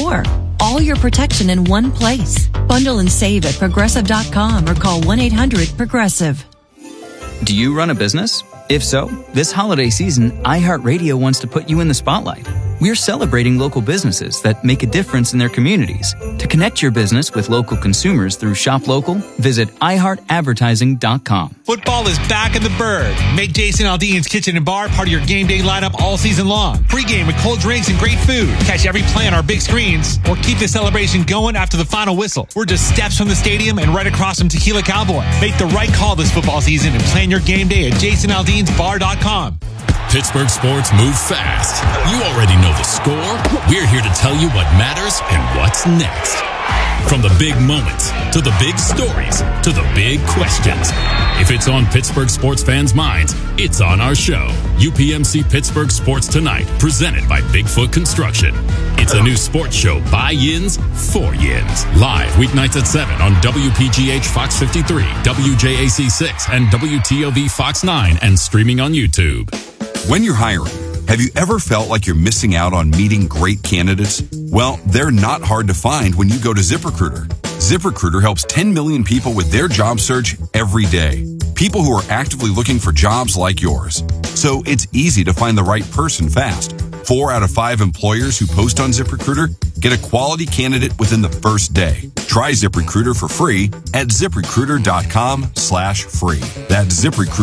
more. All your protection in one place. Bundle and save at Progressive.com or call 1-800-PROGRESSIVE. Do you run a business? If so, this holiday season, iHeartRadio wants to put you in the spotlight. We're celebrating local businesses that make a difference in their communities. To connect your business with local consumers through Shop Local, visit iHeartAdvertising.com. Football is back in the Bird. Make Jason Aldean's Kitchen and Bar part of your game day lineup all season long. Pre-game with cold drinks and great food. Catch every play on our big screens or keep the celebration going after the final whistle. We're just steps from the stadium and right across from Tequila Cowboy. Make the right call this football season and plan your game day at JasonAldeansBar.com. Pittsburgh sports move fast. You already know the score. We're here to tell you what matters and what's next. From the big moments, to the big stories, to the big questions. If it's on Pittsburgh sports fans' minds, it's on our show. UPMC Pittsburgh Sports Tonight, presented by Bigfoot Construction. It's a new sports show by Yins, for Yins. Live weeknights at 7 on WPGH Fox 53, WJAC 6, and WTOV Fox 9, and streaming on YouTube. When you're hiring, have you ever felt like you're missing out on meeting great candidates? Well, they're not hard to find when you go to ZipRecruiter. ZipRecruiter helps 10 million people with their job search every day. People who are actively looking for jobs like yours. So it's easy to find the right person fast. 4 out of 5 employers who post on ZipRecruiter get a quality candidate within the first day. Try ZipRecruiter for free at ZipRecruiter.com/free. That's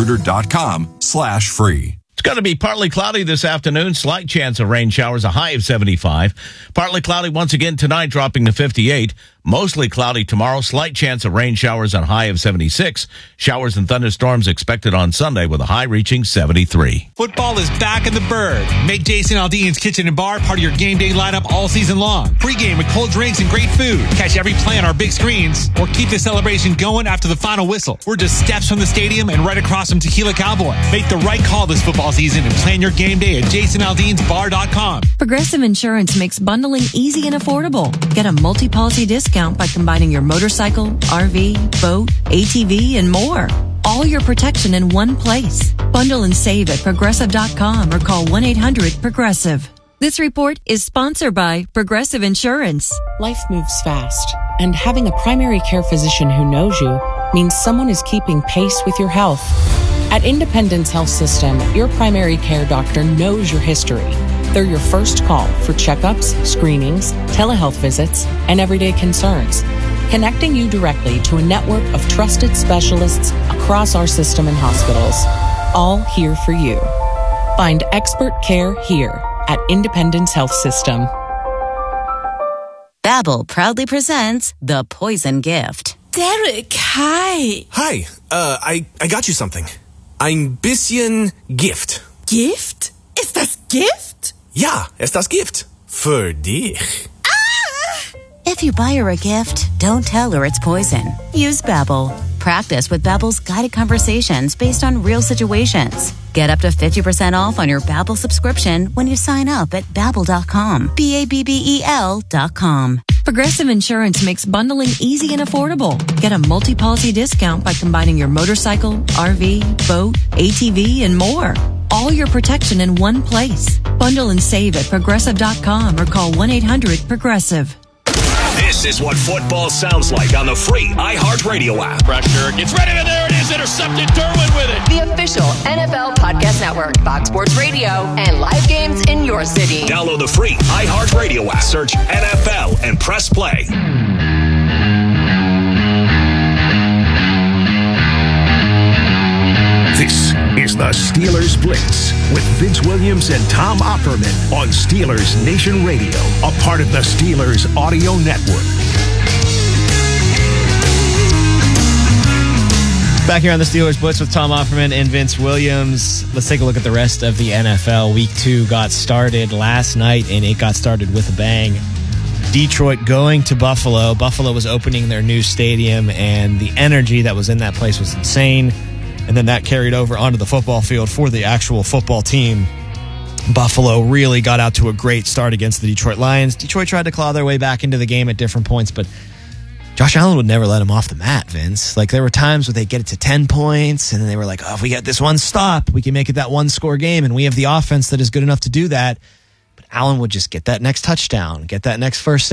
ZipRecruiter.com/free. It's going to be partly cloudy this afternoon. Slight chance of rain showers, a high of 75. Partly cloudy once again tonight, dropping to 58. Mostly cloudy tomorrow. Slight chance of rain showers, a high of 76. Showers and thunderstorms expected on Sunday with a high reaching 73. Football is back in the Bird. Make Jason Aldean's Kitchen and Bar part of your game day lineup all season long. Pre-game with cold drinks and great food. Catch every play on our big screens or keep the celebration going after the final whistle. We're just steps from the stadium and right across from Tequila Cowboy. Make the right call this football season and plan your game day at JasonAldeansBar.com. Progressive Insurance makes bundling easy and affordable. Get a multi-policy discount by combining your motorcycle, RV, boat, ATV, and more. All your protection in one place. Bundle and save at Progressive.com or call 1-800-PROGRESSIVE. This report is sponsored by Progressive Insurance. Life moves fast, and having a primary care physician who knows you means someone is keeping pace with your health. At Independence Health System, your primary care doctor knows your history. They're your first call for checkups, screenings, telehealth visits, and everyday concerns, connecting you directly to a network of trusted specialists across our system and hospitals, all here for you. Find expert care here at Independence Health System. Babbel proudly presents The Poison Gift. Derek, hi. Hi, I got you something. Ein bisschen Gift. Gift? Ist das Gift? Ja, ist das Gift. Für dich. If you buy her a gift, don't tell her it's poison. Use Babbel. Practice with Babbel's guided conversations based on real situations. Get up to 50% off on your Babbel subscription when you sign up at Babbel.com. Babbel.com. Progressive Insurance makes bundling easy and affordable. Get a multi-policy discount by combining your motorcycle, RV, boat, ATV, and more. All your protection in one place. Bundle and save at Progressive.com or call 1-800-PROGRESSIVE. This is what football sounds like on the free iHeartRadio app. Pressure gets ready, and there it is. Intercepted. Derwin with it. The official NFL Podcast Network, Fox Sports Radio, and live games in your city. Download the free iHeartRadio app. Search NFL and press play. This is the Steelers Blitz with Vince Williams and Tom Opperman on Steelers Nation Radio, a part of the Steelers Audio Network. Back here on the Steelers Blitz with Tom Opperman and Vince Williams. Let's take a look at the rest of the NFL. Week 2 got started last night, and it got started with a bang. Detroit going to Buffalo. Buffalo was opening their new stadium, and the energy that was in that place was insane. And then that carried over onto the football field for the actual football team. Buffalo really got out to a great start against the Detroit Lions. Detroit tried to claw their way back into the game at different points, but Josh Allen would never let them off the mat, Vince. Like, there were times where they'd get it to 10 points, and then they were like, oh, if we get this one stop, we can make it that one-score game, and we have the offense that is good enough to do that. But Allen would just get that next touchdown, get that next first